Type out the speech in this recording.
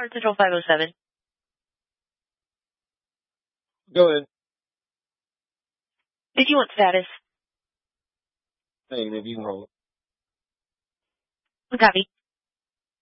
Howard Central 507. Go ahead. Did you want status? Hey, if you can hold. Copy.